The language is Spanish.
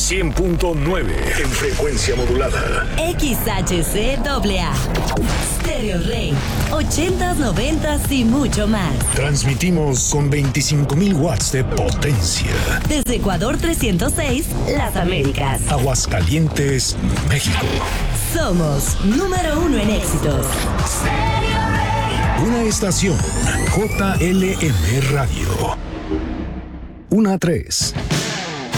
100.9 en frecuencia modulada. XHCAA. Stereo Rey. 80s, 90s y mucho más. Transmitimos con 25,000 watts de potencia. Desde Ecuador 306, Las Américas. Aguascalientes, México. Somos número 1 en éxitos. Una estación JLM Radio. 1 a 3.